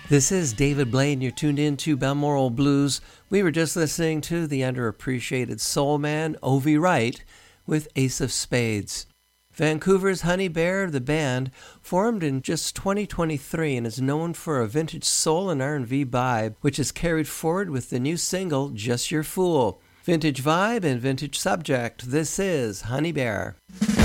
This is David Blaine. You're tuned in to Balmoral Blues. We were just listening to the underappreciated soul man, Ovi Wright, with Ace of Spades. Vancouver's Honey Bear, the band, formed in just 2023 and is known for a vintage soul and R&B vibe, which is carried forward with the new single, Just Your Fool. Vintage vibe and vintage subject. This is Honey Bear.